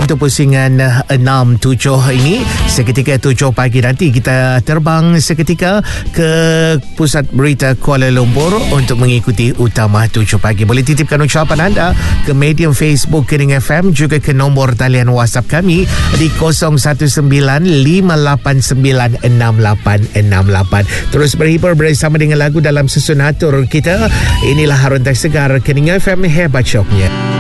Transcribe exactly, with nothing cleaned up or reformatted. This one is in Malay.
untuk pusingan enam tujuh ini. Seketika tujuh pagi nanti kita terbang seketika ke pusat berita Kuala Lumpur untuk mengikuti utama tujuh pagi. Boleh titipkan ucapan anda ke medium Facebook Kening F M, juga ke nombor talian WhatsApp kami di kosong satu sembilan lima lapan sembilan enam lapan enam lapan. Terus berhibur bersama dengan lagu dalam susun atur kita. Inilah Haruan Tak Segar Kening F M, hebat syoknya.